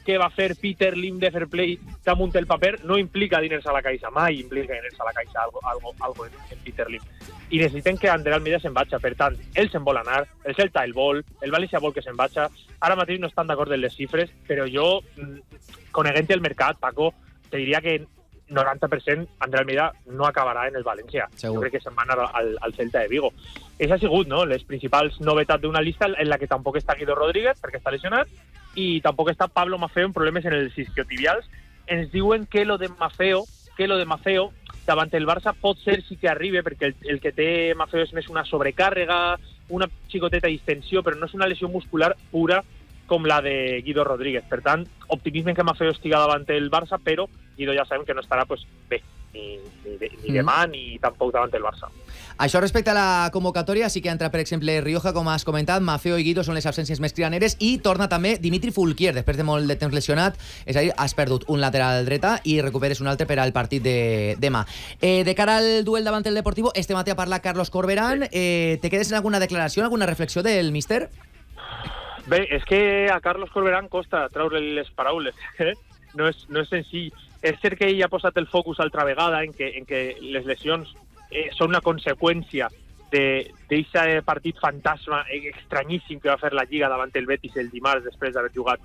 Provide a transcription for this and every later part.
que va fer Peter Lim de Fair Play damunt el paper no implica diners a la caixa, mai implica diners a la caixa algo en Peter Lim. I necessiten que Ander Almeida se'n vagi. Per tant, ell se'n vol anar, el Celta el vol, el València vol que se'n vagi. Ara mateix no estan d'acord en les xifres, però jo, coneguent el mercat, Paco, te diria que 90% Ander Almeida no acabarà en el València. Segur. Jo crec que se'n va anar al Celta de Vigo. Esa ha sigut, no?, les principals novetats d'una llista en la que tampoc està Guido Rodríguez, perquè està lesionat, i tampoc està Pablo Maffeo en problemes en els isquiotibials. Ens diuen que lo de Maffeo davant el Barça pot ser sí que arribi, perquè el que té Maffeo és més una sobrecàrrega, una xicoteta distensió, però no és una lesió muscular pura com la de Guido Rodríguez. Per tant, optimisme que Maffeo estiga davant el Barça, però Guido ja sabem que no estarà bé, ni demà ni tampoc davant el Barça. Això respecte a la convocatòria, sí que entra, per exemple, Rioja, com has comentat, Maffeo i Guido són les absències més cridaneres, i torna també Dimitri Fulquier, després de molt de temps lesionat, és a dir, has perdut un lateral dreta i recuperes un altre per al partit de demà. De cara al duel davant el Deportivo, este matí ha parlat Carlos Corberán. Te quedes en alguna declaració, alguna reflexió del míster? Bé, és que a Carlos Corberán costa treure-li les paraules, no és senzill. És cert que ell ha posat el focus altra vegada en que les lesions són una conseqüència d'aquest partit fantasma estranyíssim que va fer la Lliga davant el Betis el dimarts després d'haver jugat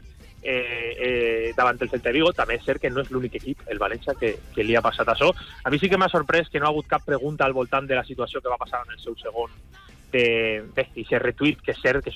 davant el Celta de Vigo. També és cert que no és l'únic equip, el València, que li ha passat això. A mi sí que m'ha sorprès que no ha hagut cap pregunta al voltant de la situació que va passar en el seu segon aquest retuit, que és cert que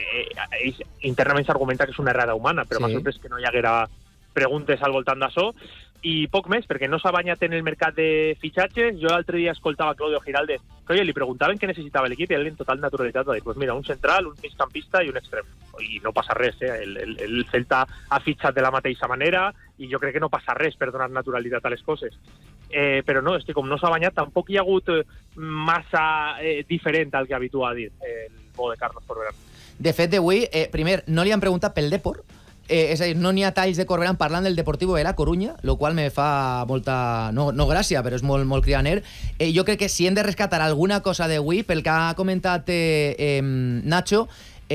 internament s'argumenta que és una errada humana, però m'ha sorprès que no hi haguera preguntes al voltant d'això. I poc més, perquè no s'ha banyat en el mercat de fitxatges. Jo l'altre dia escoltava Claudio Giraldes, que oye, li preguntaven què necessitava l'equip i ell en total naturalitat va dir, pues mira, un central, un migcampista i un extrem. I no passa res, el Celta ha fitxat de la mateixa manera i jo crec que no passa res per donar naturalitat a les coses. Però no, és que com no s'ha banyat tampoc hi ha hagut massa diferent al que habitua a dir el bo de Carlos Corberán. De fet, d'avui, primer, no li han preguntat pel Depor, és a dir, no n'hi ha talls de Corberán parlant del Deportivo de la Coruña, lo qual me fa molta... no gràcia, però és molt cridaner. Jo crec que si hem de rescatar alguna cosa d'avui, pel que ha comentat Nacho,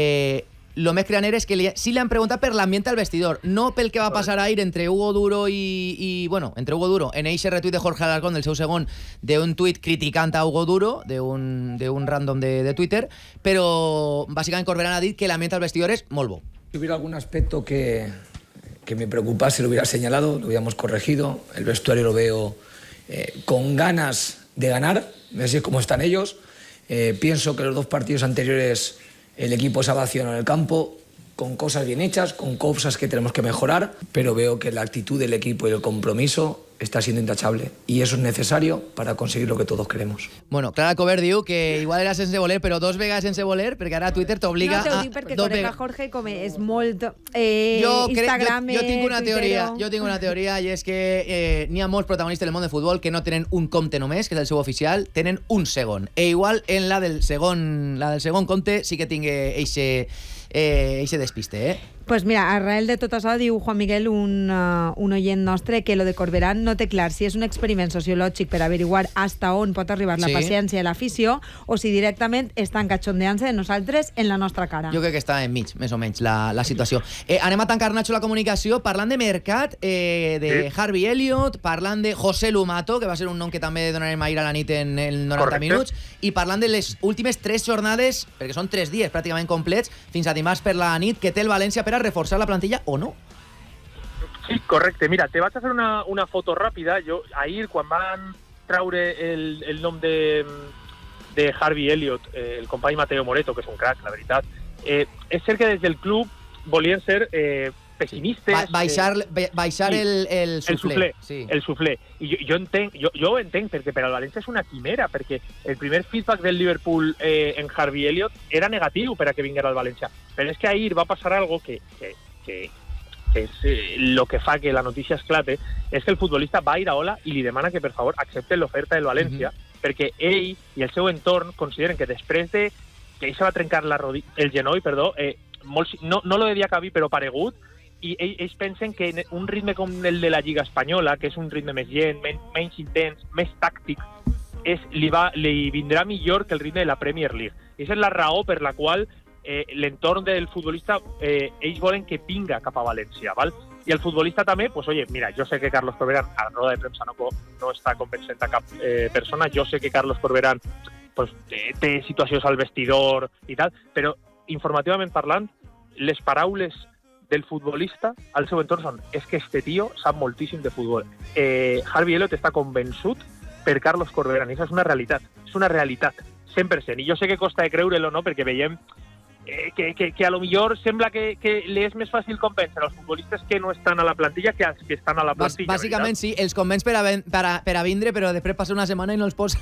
lo més cridaner és que sí li han preguntat per l'ambient al vestidor, no pel que va passar ahir entre Hugo Duro entre Hugo Duro, en eixe retuit de Jorge Alarcón del seu segon, d'un tuit criticant a Hugo Duro, d'un random de Twitter, però bàsicament Corberán ha dit que l'ambient al vestidor és molt bo. Si hubiera algún aspecto que me preocupase, lo hubiera señalado, lo hubiéramos corregido. El vestuario lo veo con ganas de ganar, así es como están ellos. Pienso que los dos partidos anteriores el equipo se ha vaciado en el campo, con cosas bien hechas, con cosas que tenemos que mejorar, pero veo que la actitud del equipo y el compromiso está siendo intachable, y eso es necesario para conseguir lo que todos queremos. Bueno, Clara Covert diu que igual era sense voler, però dos vegades sense voler, perquè ara Twitter t'obliga a... No, t'ho dic perquè conec Jorge com és molt Instagram, jo tinc una teoria, i és que n'hi ha molts protagonistes del món del futbol que no tenen un compte només, que és el seu oficial, tenen un segon. Igual en la del segon compte sí que tingue eixe despiste, Pues mira, arrel de tot això diu Juan Miguel, un oient nostre, que lo de Corberán no té clar si és un experiment sociològic per averiguar hasta on pot arribar la paciència i l'afició, o si directament estan cachondeant-se de nosaltres en la nostra cara. Jo crec que està enmig, més o menys, la situació. Anem a tancar, Nacho, la comunicació, parlant de mercat, de Harvey Elliott, parlant de José Lumato, que va ser un nom que també donarem ahir a la nit en el 90 minuts, i parlant de les últimes 3 jornades, perquè són 3 dies pràcticament complets, fins a dimarts per la nit, que té el València per a reforçar la plantilla o no? Sí, correcte. Mira, te vaig a fer una foto ràpida. Jo, ahir, quan van traure el nom de Harvey Elliott, el company Mateo Moreto, que és un crack, la veritat, és cert que des del club volien ser pessimistes... Baixar el suflé. El suflé. I jo ho entenc, perquè per al València és una quimera, perquè el primer feedback del Liverpool en Harvey Elliott era negatiu per a que vinguera al València. Però és que ahir va passar algo que és el que fa que la notícia esclate, és que el futbolista va a Iraola i li demana que, per favor, accepte l'oferta del València, perquè ell i el seu entorn consideren que després de que ell se va trencar el genoll, no lo devia cabir, però paregut, i ells pensen que un ritme com el de la Lliga Espanyola, que és un ritme més lent, menys intens, més tàctic, li vindrà millor que el ritme de la Premier League. I aquesta és la raó per la qual l'entorn del futbolista ells volen que vinga cap a València, val? I el futbolista també, pues, oye, mira, jo sé que Carlos Corberán a la roda de premsa no està convencent a cap persona, jo sé que Carlos Corberán pues, té situacions al vestidor i tal, però informativament parlant, les paraules del futbolista al seu entorn són és que este tio sap moltíssim de futbol. Harvey Elliott està convençut per Carlos Corberán, i això és una realitat, 100%. I jo sé que costa de creure-lo, no?, perquè veiem que a lo millor sembla que li és més fàcil convèncer als futbolistes que no estan a la plantilla que als que estan a la plantilla. Bàsicament sí, els convenç per a vindre, però després passa una setmana i no els posa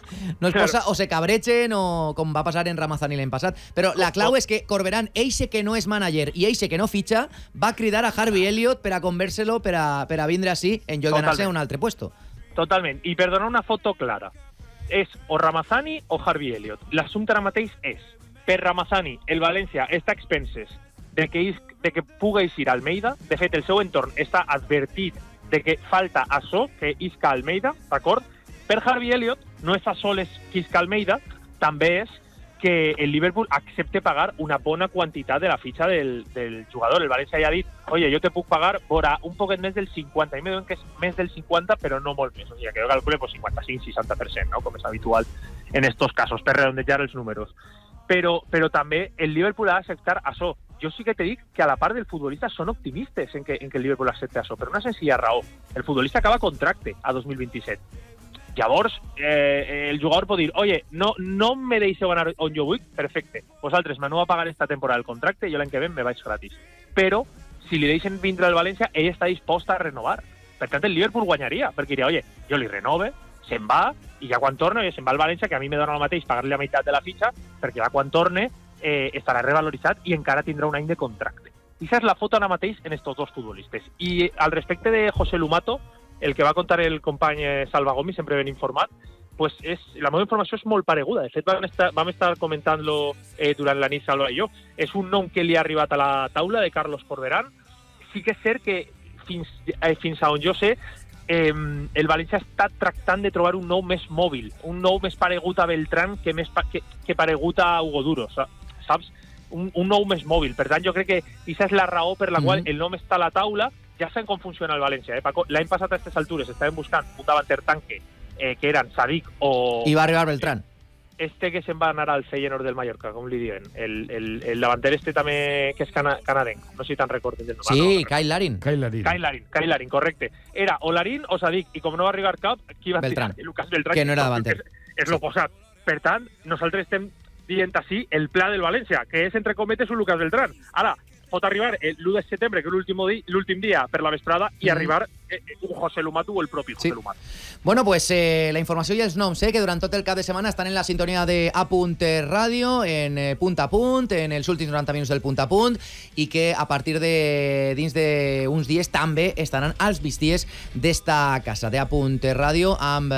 o se cabrechen o com va passar en Ramazani l'any passat. Però la clau és que Corberán, eixe que no és manager i eixe que no fitxa, va cridar a Harvey Elliott per a convèrselo per a vindre així en lloc d'anar-se a un altre puesto. Totalment. I per donar una foto clara, és o Ramazani o Harvey Elliott. L'assumpte ara mateix és per Ramazani, el València està a expenses de que puga eixir Almeida. De fet, el seu entorn està advertit de que falta açò, que isca Almeida, d'acord? Per Harvey Elliott, no és a soles que isca Almeida, també és que el Liverpool accepte pagar una bona quantitat de la fitxa del jugador. El València ja ha dit, oye, jo te puc pagar vora un poquet més del 50, i me diuen que és més del 50, però no molt més. O sigui, que jo calcule 55-60%, no?, com és habitual en estos casos, per redondejar els números. Però també el Liverpool ha d'acceptar això. Jo sí que te dic que a la part del futbolista són optimistes en que el Liverpool accepti això, per una senzilla raó. El futbolista acaba contracte a 2027. Llavors, el jugador pot dir, oye, no me deixeu anar on jo vull, perfecte. Vosaltres m'aneu a pagar esta temporada el contracte i jo l'any que ve me vaig gratis. Però, si li deixen vindre al València, ell està dispost a renovar. Per tant, el Liverpool guanyaria, perquè diria, oye, jo li renove, se'n va, i ja quan torna, se'n va al València, que a mi me dona el mateix pagar-li la meitat de la fitxa, perquè ja quan torne estarà revaloritzat i encara tindrà un any de contracte. I aquesta és la foto ara mateix en estos dos futbolistes. I al respecte de José Lumato, el que va contar el company Salva Gomis, sempre ben informat, pues la meva informació és molt pareguda. De fet, vam estar comentant-lo durant la nit, Salva i jo. És un nom que li ha arribat a la taula de Carlos Corberán. Sí que és cert que fins a on jo sé, el València està tractant de trobar un nou més mòbil, un nou més paregut a Beltrán que paregut a Hugo Duro, saps? Un nou més mòbil. Per tant, jo crec que aquesta és la raó per la qual el nom està a la taula. Ja sabem com funciona el València. Paco, l'any passat a aquestes altures estàvem buscant un davanter tanque que eren Sadik o... I va arribar Beltrán. Que se'n va anar al Feyenoord del Mallorca, com li diuen. El davanter també, que és canadenc. No sé si te'n recorden del nom. Sí, Kyle Larin. Kyle Larin, correcte. Era o Larin o Sadik, i com no va arribar cap, qui va Beltrán. Lucas Beltrán. Que no era davanter. És l'oposat. Per tant, nosaltres estem dient així el pla del València, que és, entre cometes, un Lucas Beltrán. Ara, pot arribar l'1 de setembre, que és l'últim dia per la vesprada, i arribar un José Lumato o el propi José Lumato. Bueno, pues la informació i els noms, que durant tot el cap de setmana estan en la sintonia de A Punt Ràdio, en Punt a Punt, en els últims 90 minuts del Punt a Punt, i que a partir de dins d'uns dies també estaran als migdies d'esta casa de A Punt Ràdio amb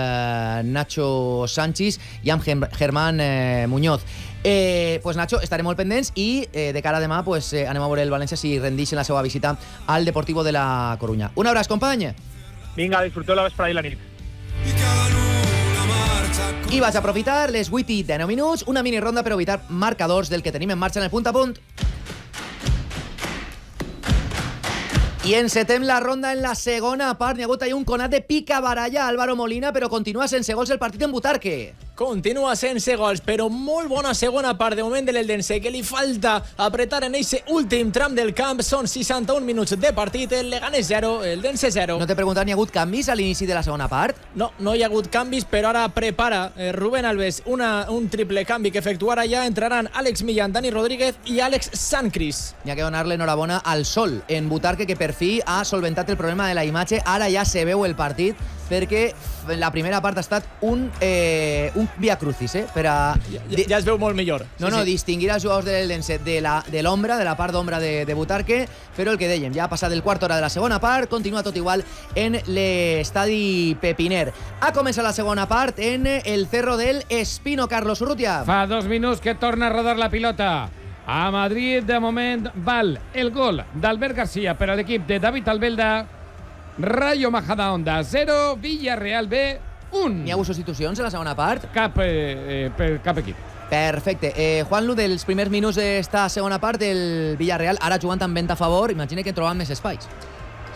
Nacho Sánchez i amb Germán Muñoz. Pues Nacho, estarem molt pendents i de cara a demà pues, anem a veure el València si rendix en la seva visita al Deportivo de la Coruña. Un abraç, company! Vinga, disfruteu la vesprada i la nit. I vaig aprofitar les 8 i 19 minuts, una mini ronda per evitar marcadors del que tenim en marxa en el Punt a Punt. I encetem la ronda en la segona part. N'hi ha hagut un conat de picabaralla a Álvaro Molina, però continua sense gols el partit en Butarque. Continua sense gols, però molt bona segona part de moment de l'Eldense, que li falta apretar en aquest últim tram del camp. Són 61 minuts de partit, el Leganés 0, el Eldense 0. No t'he preguntat, n'hi ha hagut canvis a l'inici de la segona part? No hi ha hagut canvis, però ara prepara Rubén Alves un triple canvi que efectuarà ja. Entraran Àlex Millán, Dani Rodríguez i Àlex Sancris. N'hi ha que donar l'enhorabona al Sol en Butarque, que per fi ha solventat el problema de la imatge. Ara ja se veu el partit, perquè la primera part ha estat un via crucis, per a... Ja es veu molt millor. No, distingir els jugadors de l'Eldense de l'ombra, de la part d'ombra de Butarque, però el que dèiem, ja ha passat el quart hora de la segona part, continua tot igual en l'estadi Pepiner. Ha començat la segona part en el Cerro del Espino. Carlos Urrutia. Fa 2 minuts que torna a rodar la pilota. A Madrid, de moment, val el gol d'Albert García per a l'equip de David Albelda. Rayo Majadahonda 0, Villarreal B 1. N'hi ha hagut substitucions en la segona part? Cap equip. Perfecte. Juanlu, dels primers minuts d'esta segona part, el Villarreal, ara jugant amb vent a favor, imagina que trobaven més espais.